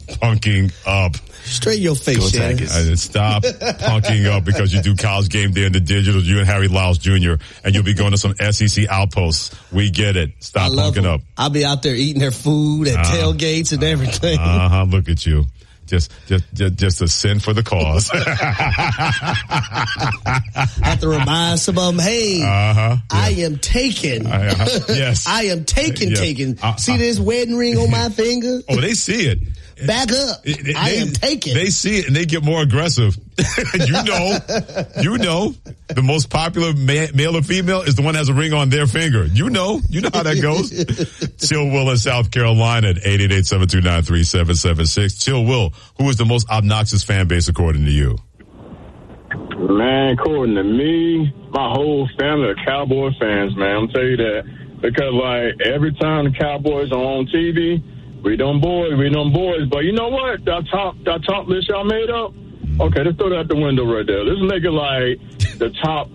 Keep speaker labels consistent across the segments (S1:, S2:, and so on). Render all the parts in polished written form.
S1: punking up.
S2: Straight your face, Shannon.
S1: Stop punking up because you do College Game Day in the digital. You and Harry Lyles Jr. and you'll be going to some SEC outposts. We get it. Stop punking up.
S2: I'll be out there eating their food at tailgates and everything.
S1: Look at you. Just a sin for the cause.
S2: Have to remind some of them, hey, I am taken.
S1: Yes.
S2: I am taken. See this wedding ring on my finger?
S1: Oh, they see it.
S2: Back up. I am taken.
S1: They see it and they get more aggressive. You know, the most popular male or female is the one that has a ring on their finger. You know how that goes. Chill Will in South Carolina at 888-729-3776. Chill Will, who is the most obnoxious fan base according to you?
S3: Man, according to me, my whole family are Cowboy fans, man. I'm tell you that. Because, like, every time the Cowboys are on TV, we them boys. But you know what? That top list y'all made up? Okay, let's throw that out the window right there. Let's make it like the top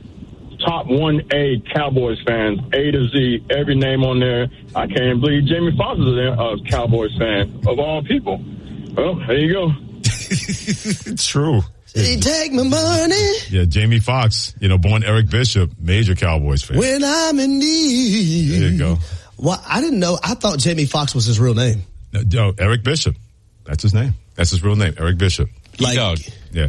S3: 1A Cowboys fans, A to Z, every name on there. I can't believe Jamie Foxx is a Cowboys fan, of all people. Well, there you go.
S1: It's true.
S2: He take my money.
S1: Yeah, Jamie Foxx, born Eric Bishop, major Cowboys fan.
S2: When I'm in need.
S1: There you go.
S2: Well, I didn't know. I thought Jamie Foxx was his real name.
S1: No, Eric Bishop. That's his name. That's his real name, Eric Bishop.
S4: E-Dog.
S1: Yeah.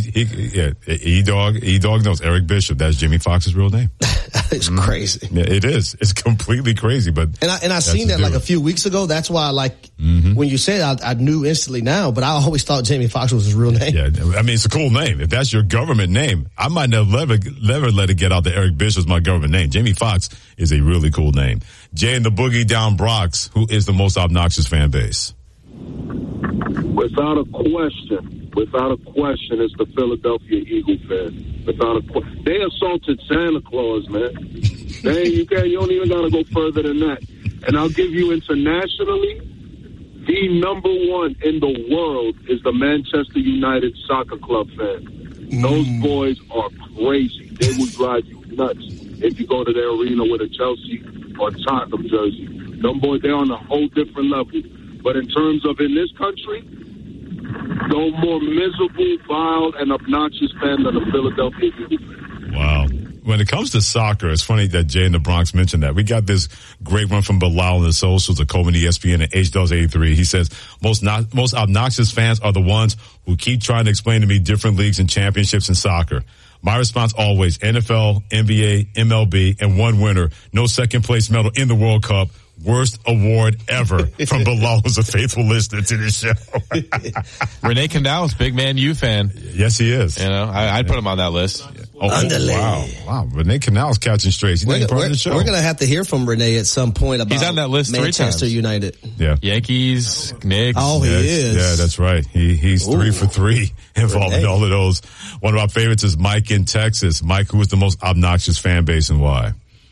S1: E-Dog knows Eric Bishop. That's Jimmy Foxx's real name.
S2: It's crazy.
S1: Yeah, it is. It's completely crazy. But
S2: I seen that like a few weeks ago. That's why when you said I knew instantly now, but I always thought Jamie Foxx was his real name.
S1: Yeah, I mean, it's a cool name. If that's your government name, I might never let it get out that Eric Bishop's my government name. Jamie Foxx is a really cool name. Jay in the Boogie Down Bronx, who is the most obnoxious fan base?
S5: Without a question, it's the Philadelphia Eagle fan. They assaulted Santa Claus, man. You don't even got to go further than that. And I'll give you internationally, the number one in the world is the Manchester United Soccer Club fan. Those boys are crazy. They will drive you nuts if you go to their arena with a Chelsea or Tottenham jersey. Them boys, they're on a whole different level. But in terms of in this country, no more miserable, vile, and obnoxious fan than the Philadelphia Eagles.
S1: Wow. When it comes to soccer, it's funny that Jay in the Bronx mentioned that. We got this great one from Bilal on the socials, of Coleman ESPN and H-Dubs83. He says, most obnoxious fans are the ones who keep trying to explain to me different leagues and championships in soccer. My response always, NFL, NBA, MLB, and one winner. No second place medal in the World Cup. Worst award ever from Bilal, who's a faithful listener to this show.
S4: Renee Canales, big Man U fan.
S1: Yes, he is.
S4: I'd put him on that list.
S1: Wow. Renee Canales catching strays. He's not part of the show.
S2: We're going to have to hear from Renee at some point about
S4: He's on that list
S2: Manchester
S4: 3 times.
S2: United.
S1: Yeah.
S4: Yankees, Knicks.
S2: Oh, he is.
S1: Yeah, that's right. He's 3 for 3 involved in all of those. One of our favorites is Mike in Texas. Mike, who is the most obnoxious fan base and why?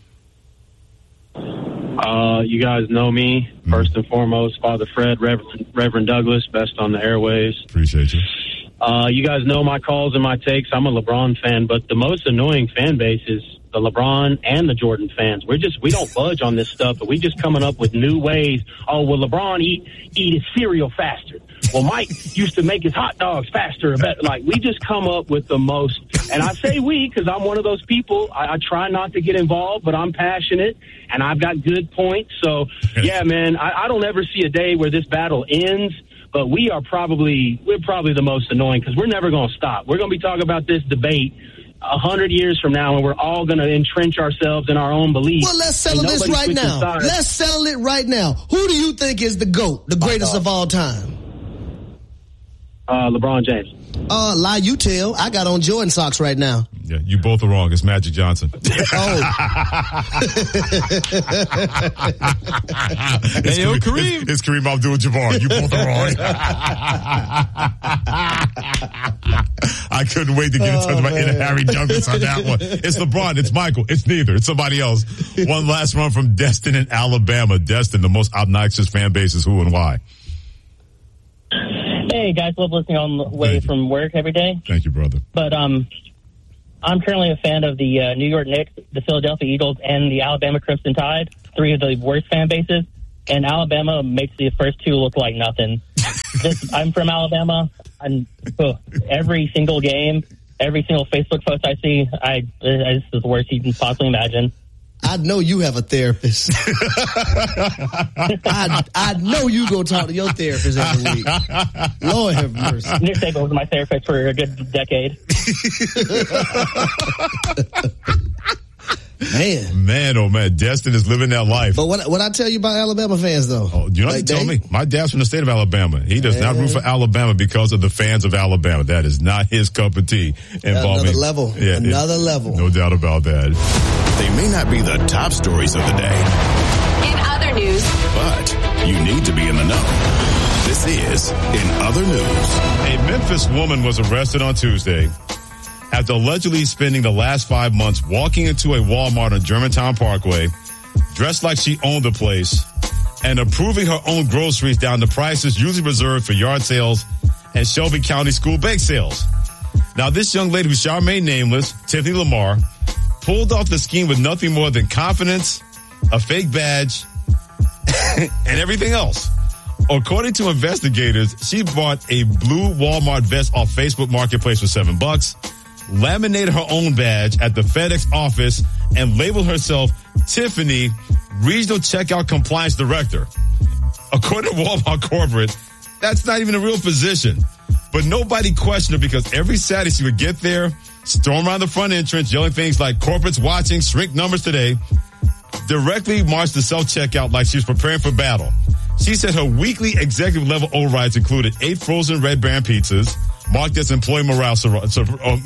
S6: You guys know me, first and foremost, Father Fred, Reverend Douglas, best on the airways.
S1: Appreciate you.
S6: You guys know my calls and my takes. I'm a LeBron fan, but the most annoying fan base is the LeBron and the Jordan fans. We don't budge on this stuff, but we just coming up with new ways. Oh, well, LeBron eat his cereal faster. Well, Mike used to make his hot dogs faster. Like, we just come up with the most, and I say we because I'm one of those people. I try not to get involved, but I'm passionate, and I've got good points. So, yeah, man, I don't ever see a day where this battle ends, but we're probably the most annoying because we're never going to stop. We're going to be talking about this debate 100 years from now, and we're all going to entrench ourselves in our own beliefs.
S2: Well, let's settle this right now. Let's settle it right now. Who do you think is the GOAT, the greatest of all time?
S6: LeBron James.
S2: Lie you tell. I got on Jordan socks right now.
S1: Yeah, you both are wrong. It's Magic Johnson.
S2: Oh.
S4: Kareem.
S1: It's Kareem Abdul-Jabbar. You both are wrong. I couldn't wait to get in touch with my inner Harry Douglas on that one. It's LeBron. It's Michael. It's neither. It's somebody else. One last one from Destin in Alabama. Destin, the most obnoxious fan base is who and why?
S7: Hey, guys, love listening on the way from work every day.
S1: Thank you, brother.
S7: But I'm currently a fan of the New York Knicks, the Philadelphia Eagles, and the Alabama Crimson Tide, 3 of the worst fan bases. And Alabama makes the first 2 look like nothing. I'm from Alabama. Every single game, every single Facebook post I see, this is the worst you can possibly imagine.
S2: I know you have a therapist. I know you go talk to your therapist every week. Lord have mercy.
S7: Nick Saban was my therapist for a good decade.
S1: Man, oh man, Destin is living that life.
S2: But what I tell you about Alabama fans, though?
S1: Oh, you know what he told me? My dad's from the state of Alabama. He does not root for Alabama because of the fans of Alabama. That is not his cup of tea.
S2: Another level.
S1: Yeah,
S2: another level.
S1: No doubt about that.
S8: They may not be the top stories of the day.
S9: In other news.
S8: But you need to be in the know. This is In Other News.
S1: A Memphis woman was arrested on Tuesday after allegedly spending the last 5 months walking into a Walmart on Germantown Parkway, dressed like she owned the place, and approving her own groceries down to prices usually reserved for yard sales and Shelby County school bake sales. Now, this young lady, who shall remain nameless, Tiffany Lamar, pulled off the scheme with nothing more than confidence, a fake badge, and everything else. According to investigators, she bought a blue Walmart vest off Facebook Marketplace for $7, laminated her own badge at the FedEx office, and labeled herself Tiffany, Regional Checkout Compliance Director. According to Walmart Corporate, that's not even a real position. But nobody questioned her because every Saturday she would get there, storm around the front entrance, yelling things like "corporate's watching, shrink numbers today," directly march to self-checkout like she was preparing for battle. She said her weekly executive level overrides included 8 frozen Red Baron pizzas, marked as employee morale supplies,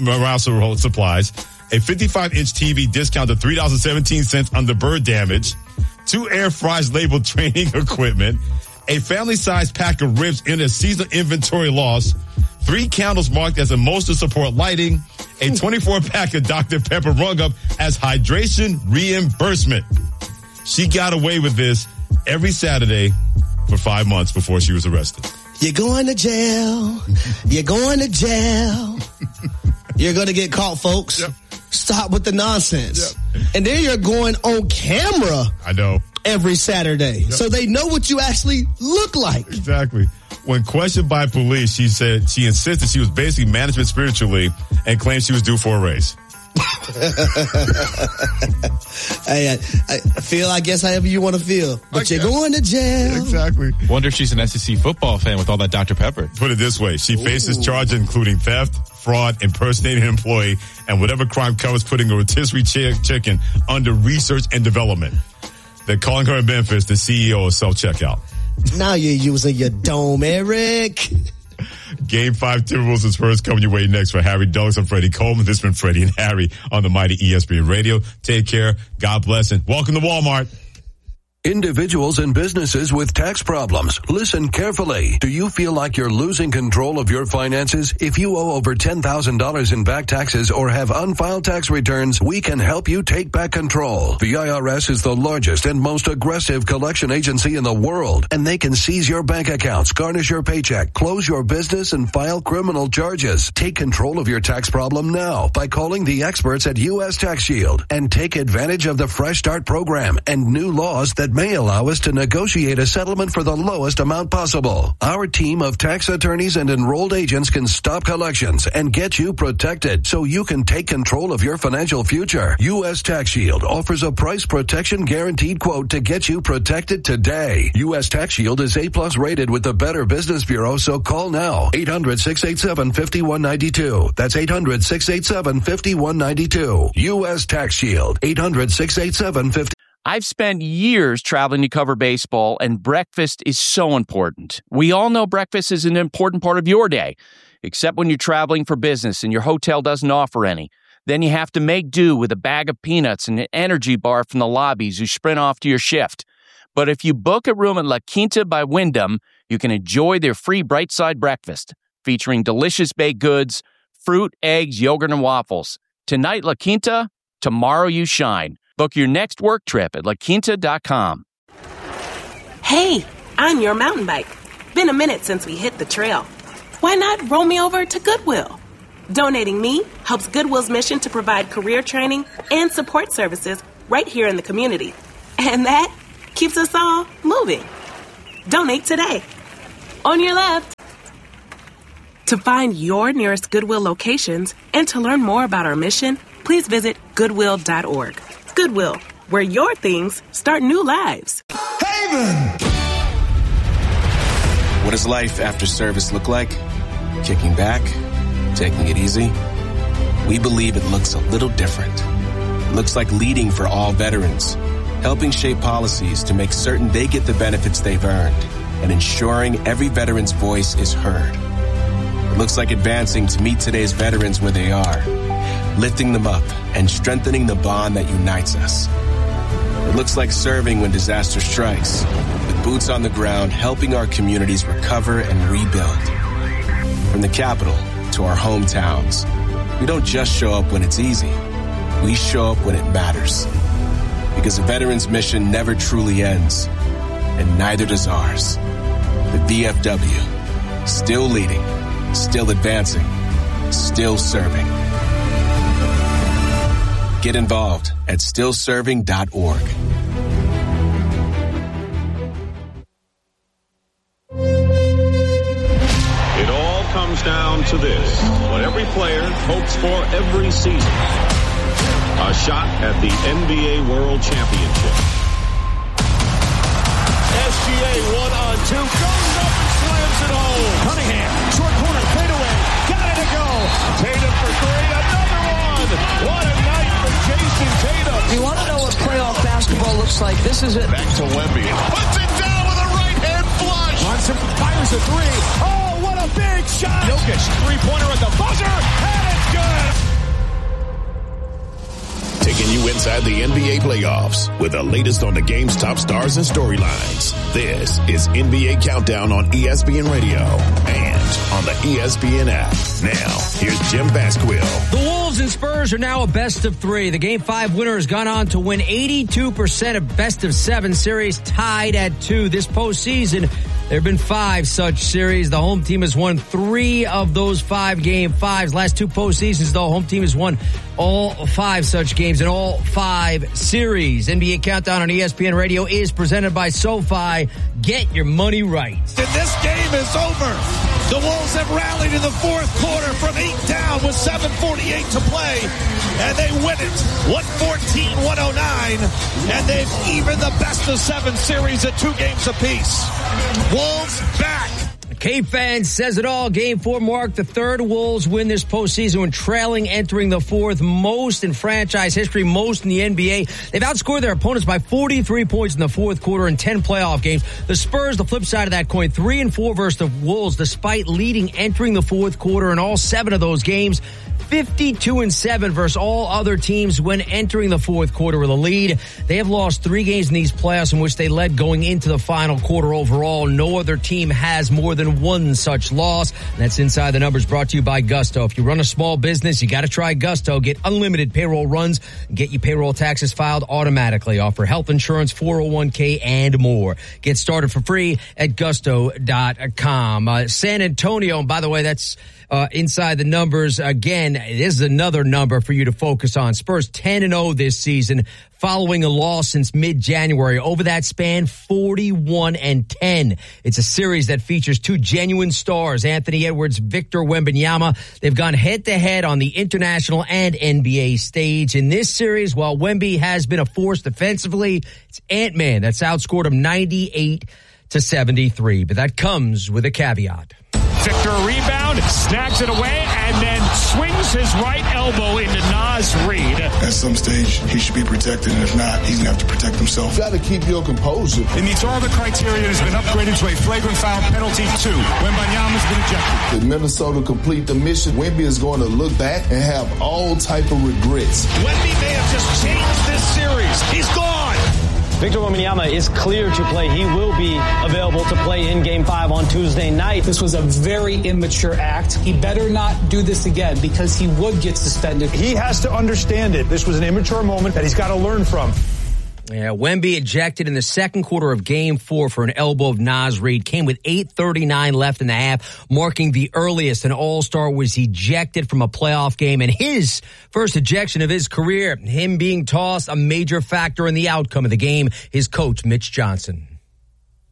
S1: a 55-inch TV discount of $3.17 under bird damage, 2 air fryers labeled training equipment, a family-sized pack of ribs in a seasonal inventory loss, 3 candles marked as emotional support lighting, a 24-pack of Dr. Pepper rung up as hydration reimbursement. She got away with this every Saturday for 5 months before she was arrested.
S2: You're going to jail. You're going to jail. You're going to get caught, folks.
S1: Yep.
S2: Stop with the nonsense.
S1: Yep.
S2: And then you're going on camera.
S1: I know.
S2: Every Saturday. Yep. So they know what you actually look like.
S1: Exactly. When questioned by police, she said she insisted she was basically management spiritually and claimed she was due for a raise.
S2: Hey, I feel, I guess, however you want to feel. But you're going to jail.
S1: Exactly.
S4: Wonder if she's an SEC football fan with all that Dr. Pepper.
S1: Put it this way. She faces charges including theft, fraud, impersonating an employee, and whatever crime covers putting a rotisserie chicken under research and development. They're calling her in Memphis the CEO of self-checkout.
S2: Now you're using your dome, Eric.
S1: Game 5 Timberwolves is first, coming your way next. For Harry Douglas and Freddie Coleman, this has been Freddie and Harry on the mighty ESPN Radio. Take care. God bless, and welcome to Walmart.
S10: Individuals and businesses with tax problems, listen carefully. Do you feel like you're losing control of your finances? If you owe over $10,000 in back taxes or have unfiled tax returns, we can help you take back control. The IRS is the largest and most aggressive collection agency in the world, and they can seize your bank accounts, garnish your paycheck, close your business, and file criminal charges. Take control of your tax problem now by calling the experts at U.S. Tax Shield and take advantage of the Fresh Start program and new laws that may allow us to negotiate a settlement for the lowest amount possible. Our team of tax attorneys and enrolled agents can stop collections and get you protected so you can take control of your financial future. U.S. Tax Shield offers a price protection guaranteed quote to get you protected today. U.S. Tax Shield is A+ rated with the Better Business Bureau, so call now. 800-687-5192. That's 800-687-5192. U.S. Tax Shield. 800-687-5192.
S11: I've spent years traveling to cover baseball, and breakfast is so important. We all know breakfast is an important part of your day, except when you're traveling for business and your hotel doesn't offer any. Then you have to make do with a bag of peanuts and an energy bar from the lobbies you sprint off to your shift. But if you book a room at La Quinta by Wyndham, you can enjoy their free Bright Side breakfast, featuring delicious baked goods, fruit, eggs, yogurt, and waffles. Tonight, La Quinta, tomorrow you shine. Book your next work trip at laquinta.com.
S12: Hey, I'm your mountain bike. Been a minute since we hit the trail. Why not roll me over to Goodwill? Donating me helps Goodwill's mission to provide career training and support services right here in the community. And that keeps us all moving. Donate today. On your left. To find your nearest Goodwill locations and to learn more about our mission, please visit Goodwill.org. Goodwill, where your things start new lives.
S13: Haven!
S14: What does life after service look like? Kicking back? Taking it easy? We believe it looks a little different. It looks like leading for all veterans, helping shape policies to make certain they get the benefits they've earned, and ensuring every veteran's voice is heard. It looks like advancing to meet today's veterans where they are, lifting them up and strengthening the bond that unites us. It looks like serving when disaster strikes, with boots on the ground helping our communities recover and rebuild. From the capital to our hometowns, we don't just show up when it's easy. We show up when it matters. Because a veteran's mission never truly ends, and neither does ours. The VFW, still leading, still advancing, still serving. Get involved at stillserving.org.
S15: It all comes down to this, what every player hopes for every season. A shot at the NBA World Championship.
S13: SGA 1-on-2, goes up and slams it home. Cunningham, short corner, fadeaway, got it to go. Tatum for three, another one. What a night for Jason Tatum.
S16: You want to know what playoff basketball looks like? This is it.
S13: Back to Wemby. Puts it down with a right-hand flush. Johnson fires a three. Oh, what a big shot. Jokic, three-pointer at the buzzer, and it's good.
S8: Taking you inside the NBA playoffs with the latest on the game's top stars and storylines. This is NBA Countdown on ESPN Radio and on the ESPN app. Now, here's Jim Basquill.
S17: The Wolves and Spurs are now a best of three. The Game 5 winner has gone on to win 82% of best of 7 series, tied at 2. This postseason, there have been 5 such series. The home team has won 3 of those 5 Game 5s. Last 2 postseasons, though, home team has won all 5 such games in all 5 series. NBA Countdown on ESPN Radio is presented by SoFi. Get your money right.
S13: And this game is over. The Wolves have rallied in the fourth quarter from 8 down with 7:48 to play, and they win it 114-109, and they've evened the best of 7 series at 2 games apiece. Wolves back.
S17: K-Fan says it all. Game 4 marked the third Wolves win this postseason when trailing, entering the fourth, most in franchise history, most in the NBA. They've outscored their opponents by 43 points in the fourth quarter in 10 playoff games. The Spurs, the flip side of that coin, 3-4 versus the Wolves, despite leading entering the fourth quarter in all 7 of those games. 52-7 versus all other teams when entering the fourth quarter with a lead. They have lost 3 games in these playoffs in which they led going into the final quarter overall. No other team has more than 1 such loss. And that's Inside the Numbers, brought to you by Gusto. If you run a small business, you got to try Gusto. Get unlimited payroll runs and get your payroll taxes filed automatically. Offer health insurance, 401k, and more. Get started for free at gusto.com. San Antonio, and by the way, that's Inside the Numbers. Again, this is another number for you to focus on. Spurs 10-0 this season, following a loss since mid-January. Over that span, 41-10. It's a series that features 2 genuine stars, Anthony Edwards, Victor Wembanyama. They've gone head-to-head on the international and NBA stage. In this series, while Wemby has been a force defensively, it's Ant-Man that's outscored him 98-73. But that comes with a caveat.
S18: Victor rebound, snags it away, and then swings his right elbow into Naz Reid.
S19: At some stage, he should be protected, and if not, he's going to have to protect himself.
S20: You got to keep your composure.
S18: It meets all the criteria. Has been upgraded to a flagrant foul penalty 2. Wembanyama's been ejected.
S20: If Minnesota complete the mission, Wemby is going to look back and have all type of regrets.
S13: Wemby may have just changed this series. He's gone.
S21: Victor Wembanyama is cleared to play. He will be available to play in Game 5 on Tuesday night.
S22: This was a very immature act. He better not do this again because he would get suspended.
S18: He has to understand it. This was an immature moment that he's got to learn from.
S17: Yeah, Wemby ejected in the second quarter of Game 4 for an elbow of Naz Reid. Came with 8:39 left in the half, marking the earliest an All-Star was ejected from a playoff game, and his first ejection of his career. Him being tossed, a major factor in the outcome of the game. His coach, Mitch Johnson.